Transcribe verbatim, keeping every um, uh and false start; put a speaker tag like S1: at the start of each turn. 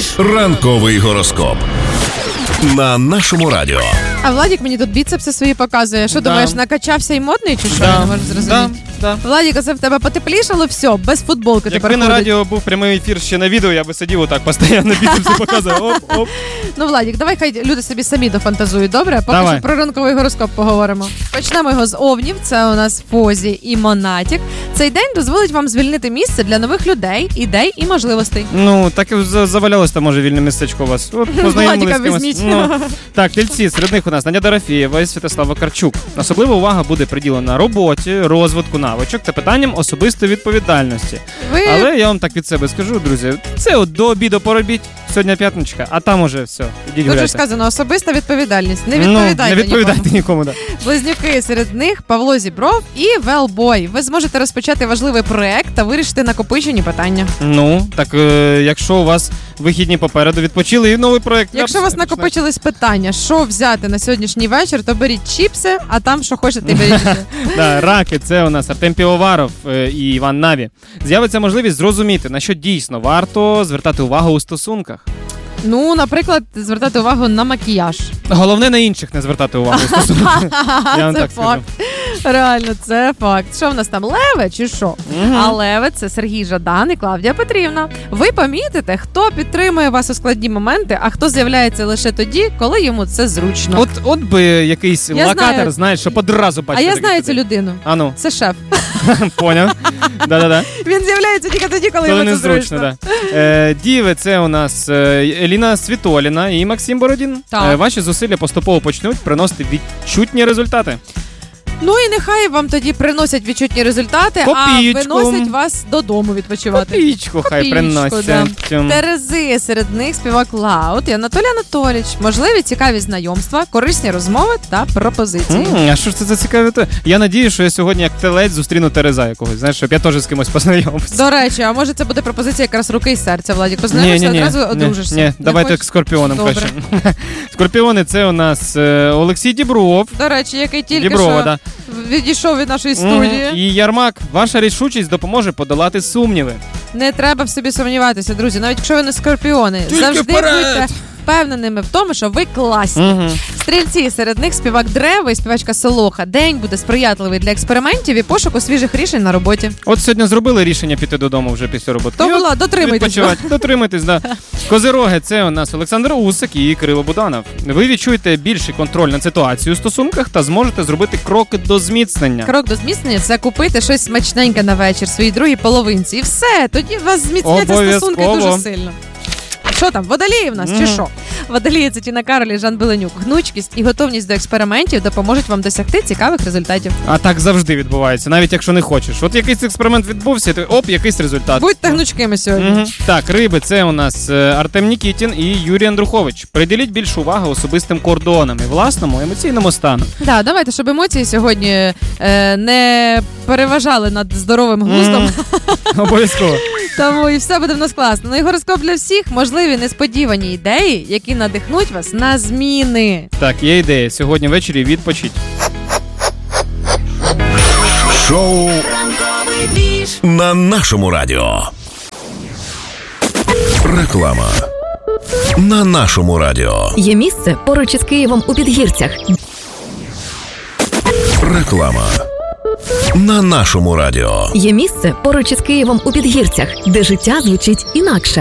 S1: Ранковий гороскоп на нашому радіо.
S2: А Владик мені тут біцепси свої показує. Що
S3: Да.
S2: думаєш, накачався і модний чи що?
S3: Да.
S2: Я не можу зрозуміти.
S3: Да, да.
S2: Владик, оце в тебе потеплішало, все, без футболки тепер
S3: Якби на
S2: ходить.
S3: радіо був прямий ефір ще на відео, я би сидів отак постійно біцепси показував. Оп, оп.
S2: Ну, Владик, давай хай люди собі самі дофантазують, добре? Поки
S3: Давай.
S2: що про ранковий гороскоп поговоримо. Почнемо його з овнів, це у нас Фозі і Монатік. Цей день дозволить вам звільнити місце для нових людей, ідей і можливостей.
S3: Ну, так і за- завалялось там, може, вільне містечко у вас. От, познайомились
S2: Владика
S3: з кимось.
S2: візьміть.
S3: Ну, так, тільці, серед них у нас Надя Дорофєєва і Святослав Вакарчук. Особлива увага буде приділена роботі, розвитку навичок та питанням особистої відповідальності.
S2: Ви...
S3: Але я вам так від себе скажу, друзі, це от до обіду поробіть, сьогодні п'ятничка, а там уже все, ідіть
S2: Тут же
S3: гуляйте.
S2: ж сказано, особиста відповідальність. Не
S3: Ну,
S2: відповідайте
S3: не відповідайте нікому, да.
S2: Близнюки, серед них Павло Зібров і Велбой. Ви зможете розпочати важливий проект та вирішити накопичені питання.
S3: Ну, так е, якщо у вас вихідні попереду, відпочили і новий проект.
S2: Якщо у вас накопичились питання, що взяти на сьогоднішній вечір, то беріть чіпси, а там що хочете, беріть.
S3: Да, раки, це у нас Артем Півоваров е, і Іван Наві. З'явиться можливість зрозуміти, на що дійсно варто звертати увагу у стосунках.
S2: Ну, наприклад, звертати увагу на макіяж.
S3: Головне на інших не звертати увагу у стосунках. Я вам
S2: Це
S3: так скажу.
S2: факт. Реально, це факт. Що в нас там, леви чи що?
S3: Мгм.
S2: А леви – це Сергій Жадан і Клавдія Петрівна. Ви помітите, хто підтримує вас у складні моменти, а хто з'являється лише тоді, коли йому це зручно.
S3: От, от би якийсь
S2: Я
S3: локатор,
S2: знаю.
S3: знаєш, щоб одразу
S2: а
S3: бачити.
S2: я
S3: таких
S2: знаю цю
S3: людей.
S2: людину.
S3: А ну,
S2: Це шеф.
S3: поняв. Да-да-да.
S2: Він з'являється тільки тоді, коли
S3: Коли
S2: йому це
S3: незручно,
S2: зручно.
S3: да. Е, Діви, це у нас е, Еліна Світоліна і Максим Бородін.
S2: Так.
S3: Е, ваші зусилля поступово почнуть приносити відчутні результати.
S2: Ну і нехай вам тоді приносять відчутні результати,
S3: Копієчку.
S2: а виносять вас додому відпочивати.
S3: Копійку хай
S2: Копійку,
S3: приносять.
S2: да.
S3: Цьому.
S2: Терези, серед них співак Лаут і Анатолій Анатолійович. Можливі цікаві знайомства, корисні розмови та пропозиції.
S3: М, А що ж це за цікаве? те? Я надію, що я сьогодні як телець зустріну Тереза якогось, знаєш, щоб я теж з кимось познайомився.
S2: До речі, а може це буде пропозиція якраз руки і серця, Владік? Познайомишся, одразу одружишся.
S3: Ні,
S2: Не
S3: давайте
S2: хочеш?
S3: к скорпіонам
S2: Добре.
S3: краще. Скорпіони це у нас е, Олексій Дібров.
S2: До речі, який тільки
S3: Діброва,
S2: що
S3: да.
S2: відійшов від нашої
S3: Мгм.
S2: студії.
S3: І Ярмак. Ваша рішучість допоможе подолати сумніви.
S2: Не треба в собі сумніватися, друзі. Навіть якщо ви не скорпіони,
S3: Тільки
S2: завжди
S3: вперед!
S2: будьте впевненими в тому, що ви класні.
S3: Угу.
S2: Стрільці, серед них співак Древо і співачка Солоха. День буде сприятливий для експериментів і пошуку свіжих рішень на роботі.
S3: От сьогодні зробили рішення піти додому вже після роботи.
S2: То
S3: І от
S2: була, дотримуйтесь.
S3: відпочивати. Дотримуйтесь, да. Козироги, це у нас Олександр Усик і Кирило Буданов. Ви відчуєте більший контроль над ситуацією у стосунках та зможете зробити кроки до зміцнення.
S2: Крок до зміцнення – це купити щось смачненьке на вечір своїй другій половинці. І все, тоді у вас зміцняться стосунки
S3: Обов'язково.
S2: дуже сильно. Що там, водолії в нас чи
S3: Мгм.
S2: що? Водолії – це Тіна Кароль і Жан Беленюк. Гнучкість і готовність до експериментів допоможуть вам досягти цікавих результатів.
S3: А так завжди відбувається, навіть якщо не хочеш. От якийсь експеримент відбувся, то оп, якийсь результат.
S2: Будьте гнучкими сьогодні.
S3: Мгм. Так, риби, це у нас е, Артем Нікітін і Юрій Андрухович. Приділіть більше уваги особистим кордонам і власному емоційному стану.
S2: Да, давайте, щоб емоції сьогодні е, не переважали над здоровим глуздом.
S3: Мгм. Обов'язково.
S2: Тому і все буде в нас класно. Ну і гороскоп для всіх – можливі несподівані ідеї, які надихнуть вас на зміни.
S3: Так, є ідея. Сьогодні ввечері відпочіть.
S1: Шоу на нашому радіо. Реклама на нашому радіо.
S4: Є місце поруч із Києвом у Підгірцях.
S1: Реклама на нашому радіо.
S4: Є місце поруч із Києвом у Підгірцях, де життя звучить інакше.